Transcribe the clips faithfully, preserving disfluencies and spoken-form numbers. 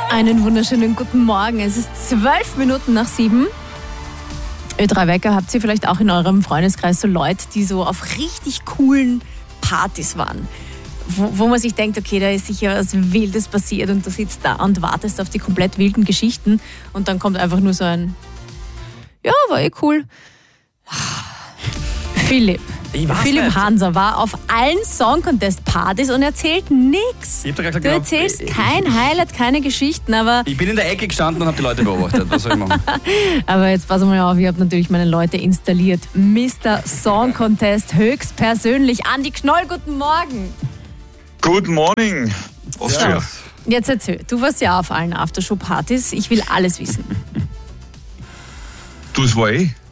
Einen wunderschönen guten Morgen. Es ist zwölf Minuten nach sieben. Ö drei Wecker, habt ihr vielleicht auch in eurem Freundeskreis so Leute, die so auf richtig coolen Partys waren? Wo, wo man sich denkt, okay, da ist sicher was Wildes passiert und du sitzt da und wartest auf die komplett wilden Geschichten und dann kommt einfach nur so ein, ja, war eh cool. Philipp. Philipp nicht. Hanser war auf allen Song-Contest-Partys und erzählt nichts. Du erzählst kein Highlight, keine Geschichten, aber... Ich bin in der Ecke gestanden und habe die Leute beobachtet. Was soll ich machen? Aber jetzt pass mal auf, ich habe natürlich meine Leute installiert. Mister Song Contest höchstpersönlich. Andi Knoll, guten Morgen. Guten Morning. So, jetzt erzähl. Du warst ja auf allen Aftershow-Partys. Ich will alles wissen. Du, es war eh.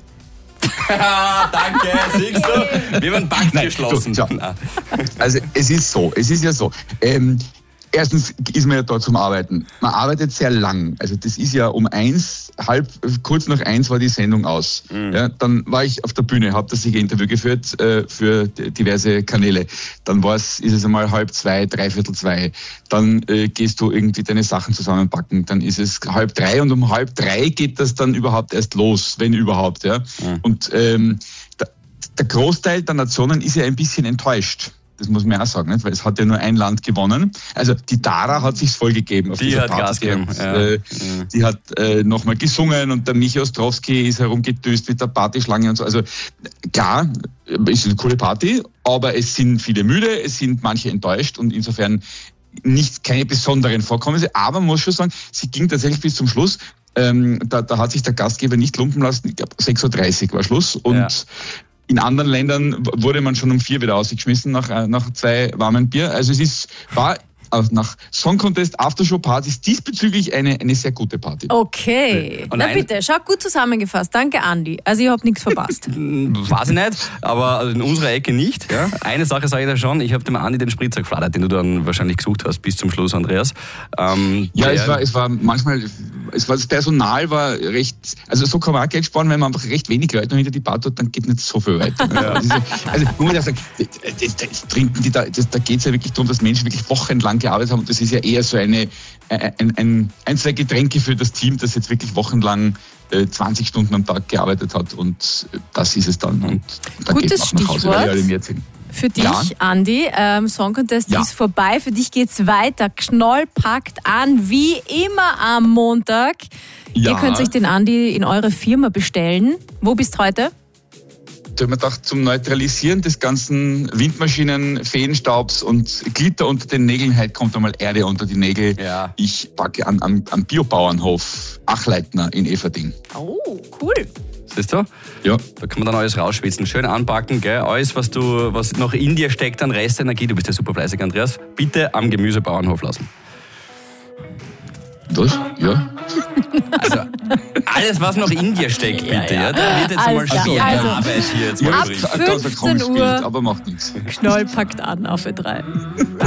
Danke, siehst du? Wir haben Pakt geschlossen. Du, ja. Also es ist so, es ist ja so. Ähm, erstens ist man ja da zum Arbeiten. Man arbeitet sehr lang. Also das ist ja um eins, halb, kurz nach eins war die Sendung aus. Mhm. Ja, dann war ich auf der Bühne, habe das Interview geführt äh, für diverse Kanäle. Dann war es, ist es einmal halb zwei, dreiviertel zwei. Dann äh, gehst du irgendwie deine Sachen zusammenpacken. Dann ist es halb drei und um halb drei geht das dann überhaupt erst los, wenn überhaupt. Ja. Mhm. Und ähm, der, der Großteil der Nationen ist ja ein bisschen enttäuscht. Das muss man auch sagen, nicht? Weil es hat ja nur ein Land gewonnen. Also die Dara hat sich's voll gegeben. Auf die hat Gas gegeben. Die hat, äh, ja. die hat äh, nochmal gesungen und der Michi Ostrowski ist herumgedüst mit der Partyschlange und so. Also klar, ist eine coole Party, aber es sind viele müde, es sind manche enttäuscht und insofern nicht keine besonderen Vorkommnisse. Aber man muss schon sagen, sie ging tatsächlich bis zum Schluss. Ähm, da, da hat sich der Gastgeber nicht lumpen lassen. Ich glaube, sechs Uhr dreißig war Schluss und ja. In anderen Ländern wurde man schon um vier wieder ausgeschmissen nach, nach zwei warmen Bier. Also es ist, war nach Song Contest Aftershow Partys diesbezüglich eine, eine sehr gute Party. Okay. Und Na bitte, schau gut zusammengefasst. Danke, Andi. Also ich habe nichts verpasst. Weiß ich nicht, aber in unserer Ecke nicht. Ja? Eine Sache sage ich da schon, ich habe dem Andi den Spritzer geflattert, den du dann wahrscheinlich gesucht hast bis zum Schluss, Andreas. Ähm, ja, es war, es war manchmal, es war, das Personal war recht, also so kann man auch Geld sparen, wenn man einfach recht wenig Leute noch hinter die Bar tut, dann geht nicht so viel weiter. Ja. Also, also muss ich auch sagen, das, das, trinken die da, das, da geht es ja wirklich darum, dass Menschen wirklich wochenlang gearbeitet haben und das ist ja eher so eine, ein, ein, ein, zwei Getränke für das Team, das jetzt wirklich wochenlang äh, zwanzig Stunden am Tag gearbeitet hat und das ist es dann. Und dann Gutes Stichwort für dich, ja. Andi. Ähm, Song Contest ja. ist vorbei, für dich geht's weiter. Knoll packt an, wie immer am Montag. Ja. Ihr könnt euch den Andi in eure Firma bestellen. Wo bist du heute? Da haben wir gedacht, zum Neutralisieren des ganzen Windmaschinen, Feenstaubs und Glitter unter den Nägeln, heute kommt einmal Erde unter die Nägel. Ja. Ich packe an, an, am Biobauernhof Achleitner in Everding. Oh, cool. Siehst du? Ja. Da kann man dann alles rausschwitzen. Schön anpacken, gell? Alles, was, du, was noch in dir steckt an Restenergie, du bist ja super fleißig, Andreas, bitte am Gemüsebauernhof lassen. Was? Ja. Also, alles, was noch in dir steckt, bitte. Ja, ja. Da wird jetzt einmal schwere also, Arbeit hier. Jetzt ab fünfzehn Uhr, aber macht nichts. Knoll packt an auf Ö drei.